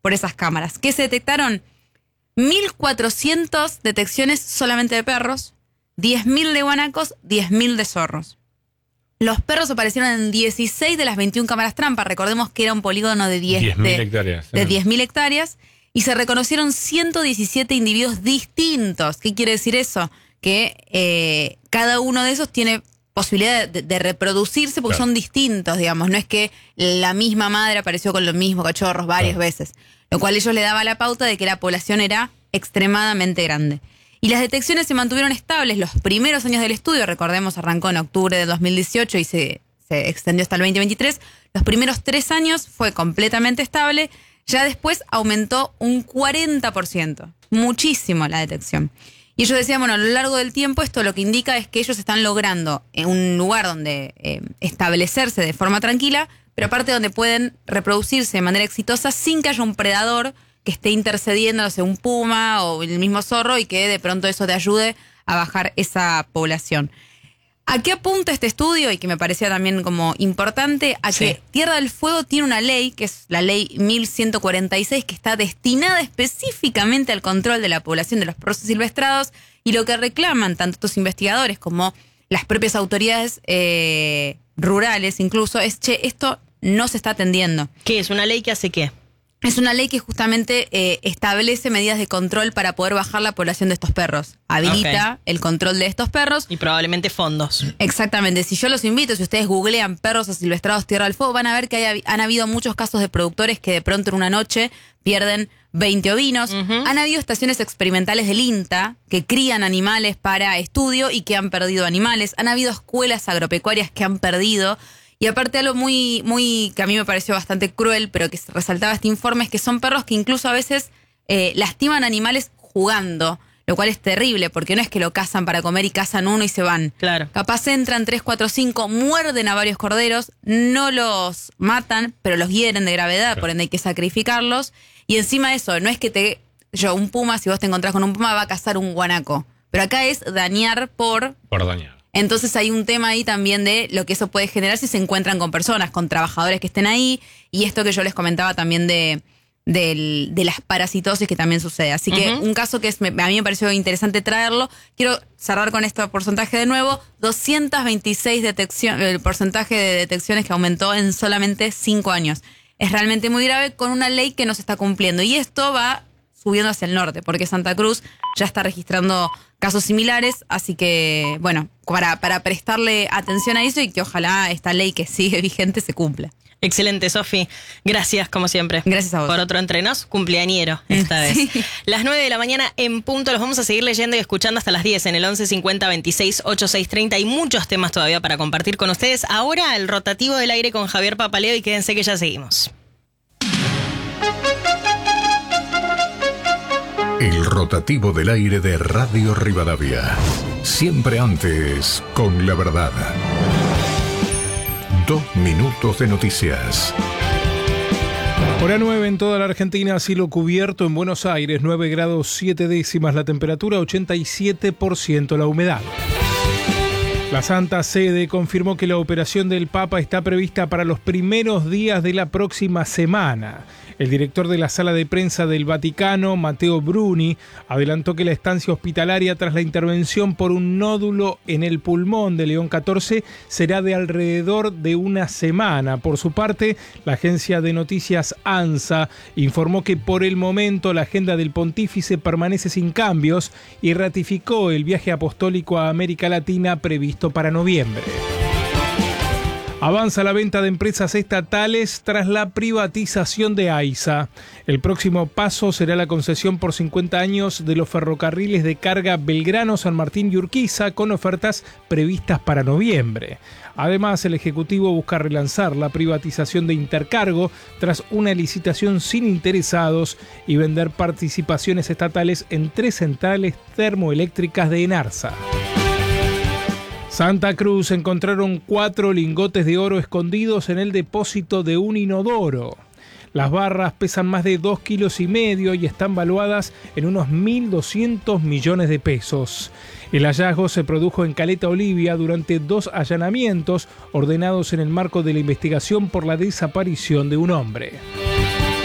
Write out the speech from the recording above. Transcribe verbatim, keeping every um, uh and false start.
por esas cámaras. ¿Qué se detectaron? mil cuatrocientas detecciones solamente de perros, diez mil de guanacos, diez mil de zorros. Los perros aparecieron en dieciséis de las veintiuna cámaras trampa. Recordemos que era un polígono de diez mil hectáreas. De diez mil hectáreas. Y se reconocieron ciento diecisiete individuos distintos. ¿Qué quiere decir eso? Que eh, cada uno de esos tiene posibilidad de, de reproducirse porque claro. son distintos, digamos. No es que la misma madre apareció con los mismos cachorros varias claro. veces. Lo cual ellos le daba la pauta de que la población era extremadamente grande. Y las detecciones se mantuvieron estables los primeros años del estudio. Recordemos, arrancó en octubre de dos mil dieciocho y se, se extendió hasta el veinte veintitrés. Los primeros tres años fue completamente estable. Ya después aumentó un cuarenta por ciento. Muchísimo la detección. Y ellos decían, bueno, a lo largo del tiempo esto lo que indica es que ellos están logrando en un lugar donde eh, establecerse de forma tranquila, pero aparte donde pueden reproducirse de manera exitosa sin que haya un predador que esté intercediendo, no sé, un puma o el mismo zorro y que de pronto eso te ayude a bajar esa población. ¿A qué apunta este estudio? Y que me parecía también como importante, a sí. que Tierra del Fuego tiene una ley, que es la ley mil ciento cuarenta y seis, que está destinada específicamente al control de la población de los perros silvestrados, y lo que reclaman tanto estos investigadores como las propias autoridades eh, rurales incluso es, che, esto no se está atendiendo. ¿Qué es? ¿Una ley que hace qué? Es una ley que justamente eh, establece medidas de control para poder bajar la población de estos perros. Habilita okay. el control de estos perros. Y probablemente fondos. Exactamente. Si yo los invito, si ustedes googlean perros asilvestrados Tierra del Fuego, van a ver que hay, han habido muchos casos de productores que de pronto en una noche pierden veinte ovinos. Uh-huh. Han habido estaciones experimentales del INTA que crían animales para estudio y que han perdido animales. Han habido escuelas agropecuarias que han perdido. Y aparte algo muy, muy que a mí me pareció bastante cruel, pero que resaltaba este informe, es que son perros que incluso a veces eh, lastiman animales jugando, lo cual es terrible, porque no es que lo cazan para comer y cazan uno y se van. Claro. Capaz entran tres, cuatro, cinco, muerden a varios corderos, no los matan, pero los hieren de gravedad, claro. por ende hay que sacrificarlos. Y encima de eso, no es que te yo un puma, si vos te encontrás con un puma, va a cazar un guanaco. Pero acá es dañar por... Por dañar. Entonces hay un tema ahí también de lo que eso puede generar si se encuentran con personas, con trabajadores que estén ahí, y esto que yo les comentaba también de, de, de las parasitosis que también sucede. Así que uh-huh. un caso que es, a mí me pareció interesante traerlo. Quiero cerrar con este porcentaje de nuevo. doscientas veintiséis detecciones, el porcentaje de detecciones que aumentó en solamente cinco años. Es realmente muy grave con una ley que no se está cumpliendo. Y esto va subiendo hacia el norte, porque Santa Cruz ya está registrando casos similares, así que, bueno, para, para prestarle atención a eso y que ojalá esta ley que sigue vigente se cumpla. Excelente, Sofi. Gracias, como siempre. Gracias a vos. Por otro entrenos, cumpleañero esta vez. Sí. Las nueve de la mañana en punto, los vamos a seguir leyendo y escuchando hasta las diez en el once cincuenta veintiséis ochenta y seis treinta. Hay muchos temas todavía para compartir con ustedes. Ahora el rotativo del aire con Javier Papaleo y quédense que ya seguimos. El rotativo del aire de Radio Rivadavia. Siempre antes, con la verdad. Dos minutos de noticias. Hora nueve en toda la Argentina, cielo cubierto en Buenos Aires, nueve grados siete décimas la temperatura, ochenta y siete por ciento la humedad. La Santa Sede confirmó que la operación del Papa está prevista para los primeros días de la próxima semana. El director de la sala de prensa del Vaticano, Matteo Bruni, adelantó que la estancia hospitalaria tras la intervención por un nódulo en el pulmón de León catorce será de alrededor de una semana. Por su parte, la agencia de noticias ANSA informó que por el momento la agenda del pontífice permanece sin cambios y ratificó el viaje apostólico a América Latina previsto para noviembre. Avanza la venta de empresas estatales tras la privatización de AISA. El próximo paso será la concesión por cincuenta años de los ferrocarriles de carga Belgrano, San Martín y Urquiza, con ofertas previstas para noviembre. Además, el Ejecutivo busca relanzar la privatización de Intercargo tras una licitación sin interesados y vender participaciones estatales en tres centrales termoeléctricas de Enarsa. Santa Cruz encontraron cuatro lingotes de oro escondidos en el depósito de un inodoro. Las barras pesan más de dos kilos y medio y están valuadas en unos mil doscientos millones de pesos. El hallazgo se produjo en Caleta Olivia durante dos allanamientos ordenados en el marco de la investigación por la desaparición de un hombre.